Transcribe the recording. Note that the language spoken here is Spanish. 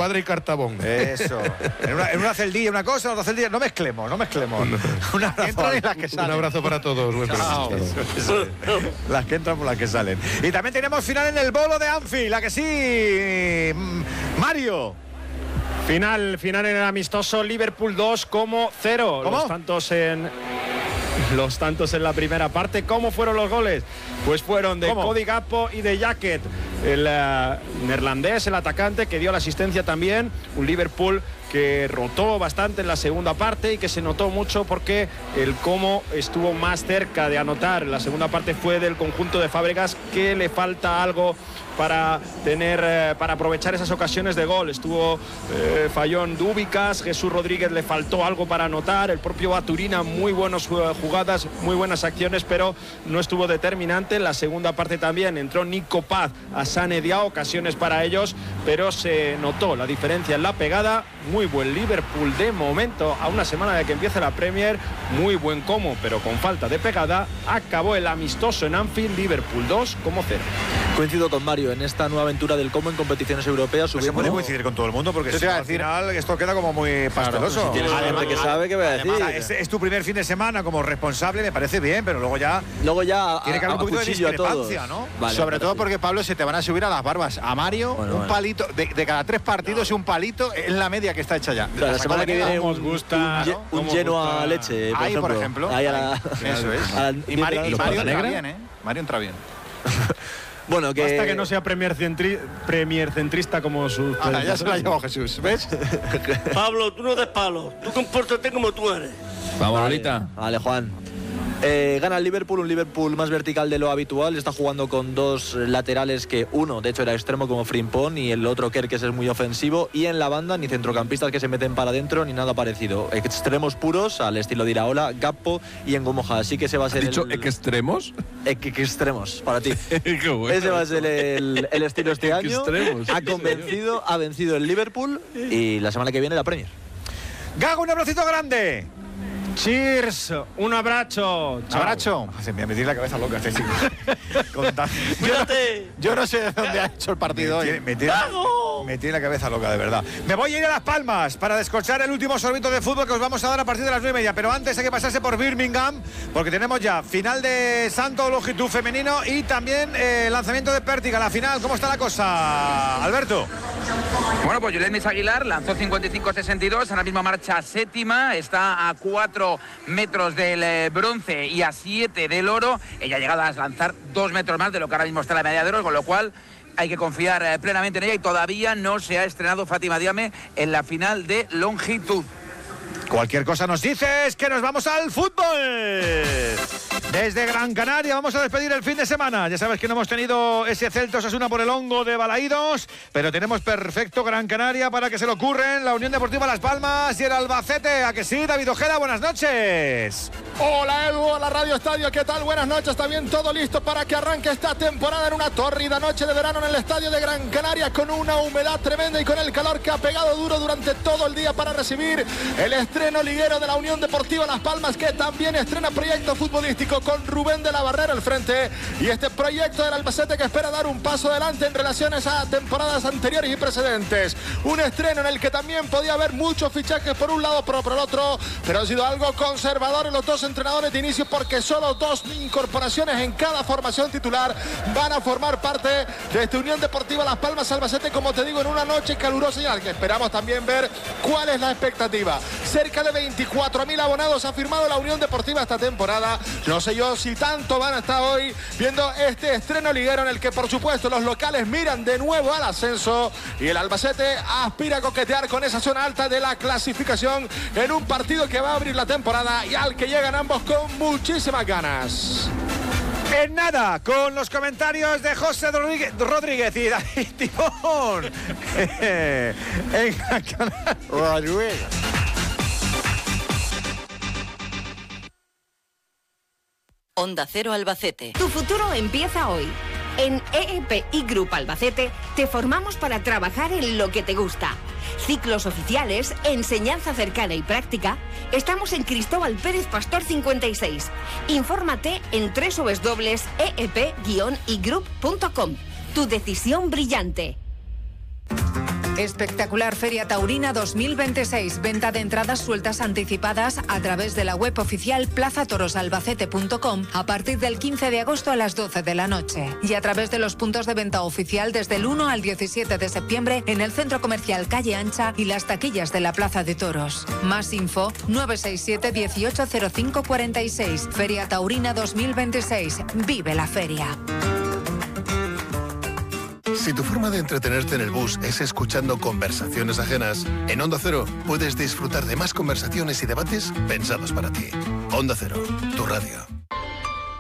Escuadra y Cartabón. Eso. En una celdilla, una cosa, en otra celdilla. No mezclemos. Un abrazo. Entran y las que salen. Un abrazo para todos. Eso. Las que entran por las que salen. Y también tenemos final en el bolo de Anfield. La que sí, Mario. Final en el amistoso, Liverpool 2 como 0. ¿Cómo? Los tantos en la primera parte. ¿Cómo fueron los goles? Pues fueron de Cody Gakpo y de Jacket, el neerlandés, el atacante, que dio la asistencia también. Un Liverpool que rotó bastante en la segunda parte y que se notó mucho porque el Como estuvo más cerca de anotar. La segunda parte fue del conjunto de Fábregas, que le falta algo para aprovechar esas ocasiones de gol. Falló en Dúbicas, Jesús Rodríguez le faltó algo para anotar, el propio Baturina, muy buenas jugadas, muy buenas acciones, pero no estuvo determinante. En la segunda parte también entró Nico Paz a Sané Diao, ocasiones para ellos, pero se notó la diferencia en la pegada. Muy buen Liverpool de momento, a una semana de que empiece la Premier, muy buen Como, pero con falta de pegada. Acabó el amistoso en Anfield, Liverpool 2 como 0. Coincido con Mario, en esta nueva aventura del Como en competiciones europeas. No se puede coincidir con todo el mundo, porque al final esto queda como muy pasteloso. Si tienes gente que sabe, ¿qué voy a decir? Es tu primer fin de semana como responsable, me parece bien, pero luego ya tiene que haber un poquito de discrepancia, ¿no? Vale, sobre todo porque, Pablo, se te van a subir a las barbas. A Mario, palito, de cada 3 partidos, un palito es la media que está hecha ya. La semana que viene un Genoa leche, por ejemplo. Ahí eso es. Y Mario entra bien, ¿eh? Mario entra bien. Bueno, que... Basta que no sea premier centrista como sus... Ahora, ya se la llevó Jesús, ¿ves? Pablo, tú no des palos, tú compórtate como tú eres. Vamos, Lolita. Vale, Juan. Gana el Liverpool, un Liverpool más vertical de lo habitual. Está jugando con 2 laterales, que uno de hecho era extremo como Frimpong y el otro Kerkes es muy ofensivo, y en la banda ni centrocampistas que se meten para adentro ni nada parecido. Extremos puros al estilo de Iraola, Gakpo y Ngomoja. Así que ese va a ser... ¿Has dicho extremos? Extremos, para ti. Qué bueno. Ese va a ser el estilo este año. Ha vencido el Liverpool y la semana que viene la Premier. Gago, un abracito grande. Cheers, un abrazo. ¿Abrazo? Se me ha metido la cabeza loca este chico. Yo no sé de dónde ha hecho el partido hoy. Me tiene la cabeza loca, de verdad. Me voy a ir a Las Palmas para descorchar el último sorbito de fútbol que os vamos a dar a partir de las 9:30. Pero antes hay que pasarse por Birmingham, porque tenemos ya final de salto longitud femenino y también lanzamiento de pértiga, la final. ¿Cómo está la cosa, Alberto? Bueno, pues Yulemis Aguilar lanzó 55-62, ahora mismo marcha séptima, está a 4 metros del bronce y a 7 del oro. Ella ha llegado a lanzar 2 metros más de lo que ahora mismo está la medalla de oro, con lo cual hay que confiar plenamente en ella, y todavía no se ha estrenado Fátima Diame en la final de longitud. Cualquier cosa nos dices, que nos vamos al fútbol. Desde Gran Canaria vamos a despedir el fin de semana. Ya sabes que no hemos tenido ese Celta Osasuna por el hongo de Balaídos, pero tenemos perfecto Gran Canaria para que se lo ocurren la Unión Deportiva Las Palmas y el Albacete. ¿A que sí, David Ojeda? Buenas noches. Hola, Edu, hola Radio Estadio, ¿qué tal? Buenas noches, está bien todo listo para que arranque esta temporada en una tórrida noche de verano en el estadio de Gran Canaria, con una humedad tremenda y con el calor que ha pegado duro durante todo el día para recibir el estreno liguero de la Unión Deportiva Las Palmas, que también estrena proyecto futbolístico con Rubén de la Barrera al frente, y este proyecto del Albacete que espera dar un paso adelante en relaciones a temporadas anteriores y precedentes. Un estreno en el que también podía haber muchos fichajes por un lado, pero por el otro, pero ha sido algo conservador en los dos entrenadores de inicio, porque solo 2 incorporaciones en cada formación titular van a formar parte de esta Unión Deportiva Las Palmas Albacete, como te digo, en una noche calurosa y al que esperamos también ver cuál es la expectativa. Cerca de 24.000 abonados ha firmado la Unión Deportiva esta temporada. No sé yo si tanto van a estar hoy viendo este estreno liguero en el que, por supuesto, los locales miran de nuevo al ascenso y el Albacete aspira a coquetear con esa zona alta de la clasificación en un partido que va a abrir la temporada y al que llegan ambos con muchísimas ganas. En nada, con los comentarios de José Rodríguez y David Tibón. En Rodríguez. Onda Cero Albacete. Tu futuro empieza hoy. En EEPI Group Albacete te formamos para trabajar en lo que te gusta. Ciclos oficiales, enseñanza cercana y práctica. Estamos en Cristóbal Pérez Pastor 56. Infórmate en www.eep-igroup.com. Tu decisión brillante. Espectacular Feria Taurina 2026. Venta de entradas sueltas anticipadas a través de la web oficial plazatorosalbacete.com a partir del 15 de agosto a las 12 de la noche. Y a través de los puntos de venta oficial desde el 1 al 17 de septiembre en el Centro Comercial Calle Ancha y las taquillas de la Plaza de Toros. Más info 967 1805 46. Feria Taurina 2026. Vive la feria. Si tu forma de entretenerte en el bus es escuchando conversaciones ajenas, en Onda Cero puedes disfrutar de más conversaciones y debates pensados para ti. Onda Cero, tu radio.